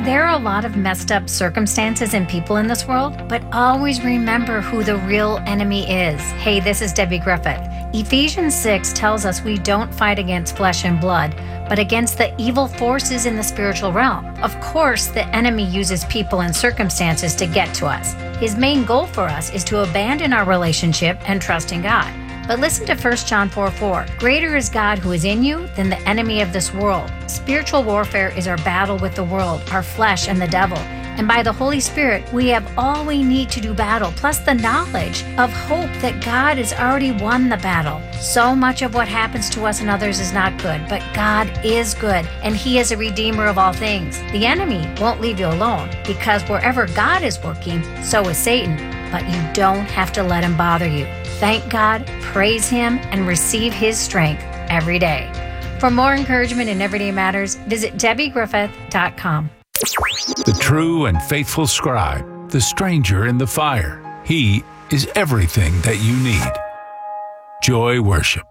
There are a lot of messed up circumstances and people in this world, but always remember who the real enemy is. Hey, this is Debbie Griffith. Ephesians 6 tells us we don't fight against flesh and blood, but against the evil forces in the spiritual realm. Of course, the enemy uses people and circumstances to get to us. His main goal for us is to abandon our relationship and trust in God. But listen to 1 John 4:4. Greater is God who is in you than the enemy of this world. Spiritual warfare is our battle with the world, our flesh, and the devil. And by the Holy Spirit, we have all we need to do battle, plus the knowledge of hope that God has already won the battle. So much of what happens to us and others is not good, but God is good, and He is a redeemer of all things. The enemy won't leave you alone, because wherever God is working, so is Satan. But you don't have to let him bother you. Thank God, praise Him, and receive His strength every day. For more encouragement in everyday matters, visit DebbieGriffith.com. The true and faithful scribe, the stranger in the fire. He is everything that you need. Joy Worship.